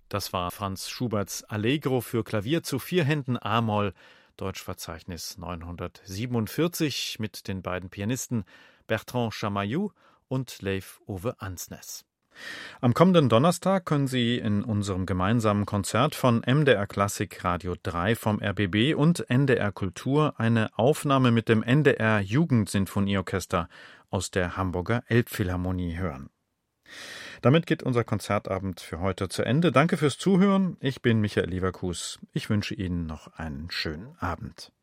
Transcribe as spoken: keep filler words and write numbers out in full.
Das war Franz Schuberts Allegro für Klavier zu vier Händen a-Moll, Deutschverzeichnis neunhundertsiebenundvierzig, mit den beiden Pianisten Bertrand Chamayou und Leif Ove Andsnes. Am kommenden Donnerstag können Sie in unserem gemeinsamen Konzert von M D R Klassik Radio drei vom R B B und N D R Kultur eine Aufnahme mit dem N D R Jugendsinfonieorchester aus der Hamburger Elbphilharmonie hören. Damit geht unser Konzertabend für heute zu Ende. Danke fürs Zuhören. Ich bin Michael Lieverkues. Ich wünsche Ihnen noch einen schönen Abend.